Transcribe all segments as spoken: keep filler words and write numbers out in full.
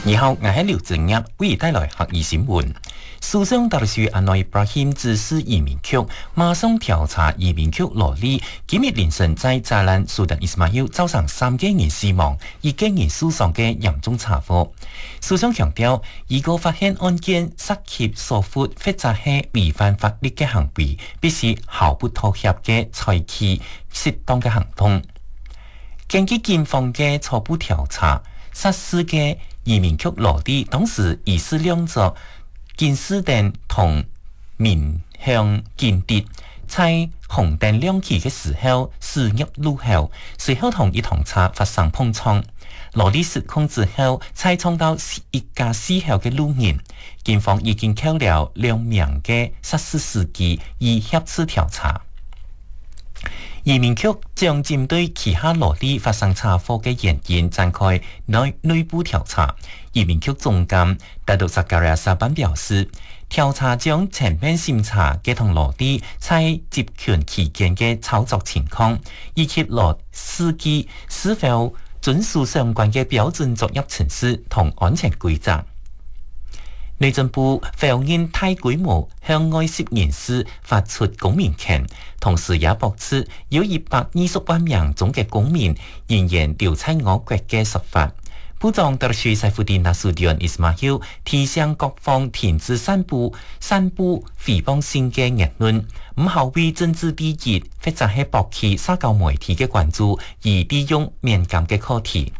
你好，我係劉正業，為你帶來客語新聞。蘇商大律師安內布拉希指示移民局馬上調查移民局羅里今日凌晨在扎蘭蘇丹伊斯馬尤造成三個人死亡，一個人受傷嘅嚴重車禍。蘇商強調，如果發現案件涉及疏忽或者係違反法律嘅行為，必須毫不妥協嘅採取適當嘅行動。根據警方嘅初步調查，涉事嘅移民局羅里當時疑似兩座警示燈同面向警笛，在紅燈亮起嘅時候駛入路後，隨後同一台車發生碰撞。羅里失控之後，才衝到一家四口嘅路人。警方已經扣了兩名嘅肇事司機，以協助調查。移民局將針對其他羅里發生車禍嘅原因展開內內部調查。移民局總監達杜薩加利亞沙班表示，調查將全面審查嘅同羅里在集權期間嘅操作情況，以及羅司機是否遵守相關嘅標準作業程序同安全規則。內政部否認大規模向外籍人士發出公民權，同時也駁斥有一百二十萬名中嘅公民仍然留在我國嘅說法。部長特區塞夫丁納蘇迪恩伊斯馬尤提醒各方停止散布散布誹謗性嘅言論，唔好為政治利益或者係博取社交媒體嘅關注而利用敏感嘅課題。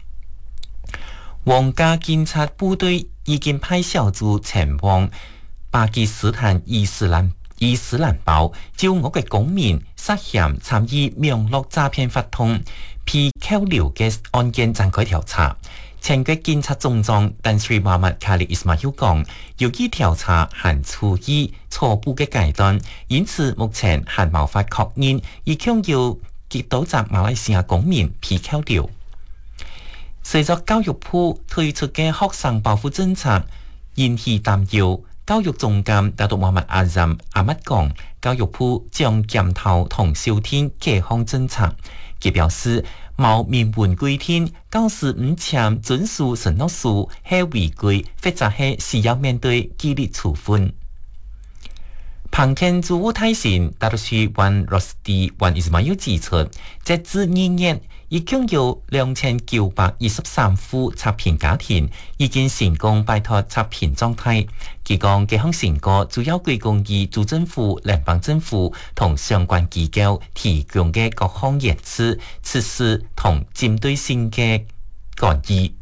皇家警察部隊已經派小組前往巴基斯坦伊斯蘭伊斯蘭堡，就我國公民涉嫌參與網絡詐騙發通被扣留嘅案件展開調查。前國警察總長但斯里穆罕默卡里伊斯馬尤講，由於調查還處於初步嘅階段，因此目前還無法確認已經有幾多隻馬來西亞公民被扣留。隨着教育部推出嘅學生保護政策引起擔憂，教育總監達杜穆罕默阿ซั姆阿麥講，教育部將檢討同修訂各項政策。佢表示，冇明文規定教師唔簽遵守承諾書係違規，或者係需要面對紀律處分。彭肯駐烏泰臣大律師ဝန်羅斯蒂ဝန်伊斯馬尤指出，截至二月，已經有兩千九百二十三戶測評家庭已經成功擺脫測評狀態。佢講，這項成果主要歸功於州政府、聯邦政府同相關機構提供嘅各項設施、設施同針對性嘅干預。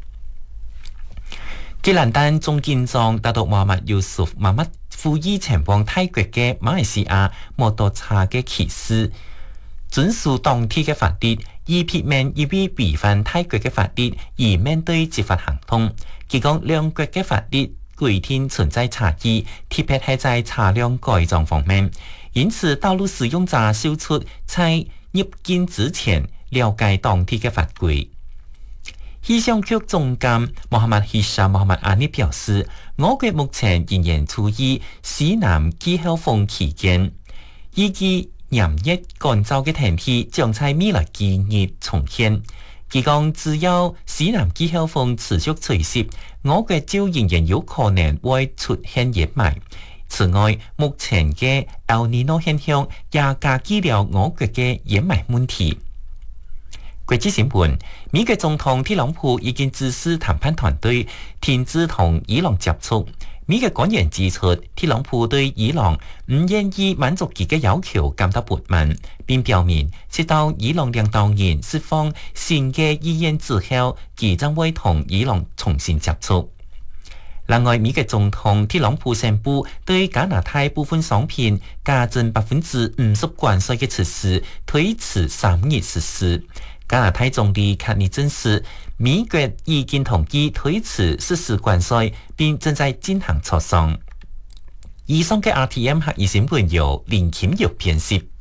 吉蘭丹總警長達杜穆罕默尤蘇夫馬麥呼籲前往泰國嘅馬來西亞摩托車嘅騎士遵守當地嘅法律，以避免因為違反泰國嘅法律而面對執法行動。佢講，兩國嘅法律規定存在差異，特別係在車輛改裝方面，因此道路使用者需出在入境之前了解當地嘅法規。氣象局總監穆罕默希沙穆罕默阿尼表示，我國目前仍然處於西南季候風期間，預計炎熱乾燥嘅天氣將在未來幾日重現。佢講，只要西南季候風持續吹襲，我國就仍然有可能會出現熱霾。此外，目前嘅 El Niño 現象也加劇了我國嘅熱霾問題。國際新聞，美國總統特朗普已經指示談判團隊停止同伊朗接觸。美國官員指出，特朗普對伊朗唔願意滿足其嘅要求感到不滿，並表明直到伊朗領導人釋放新嘅意願之後，佢將會同伊朗重新接觸。另外，美國總統特朗普宣布對加拿大部分商品加徵百分之五十關稅嘅措施推遲三日實施。加拿大總理卡尼證實，美國已經同意推遲實施關稅，並正在進行磋商。以上嘅 R T M 客語新聞由林謙玉編輯。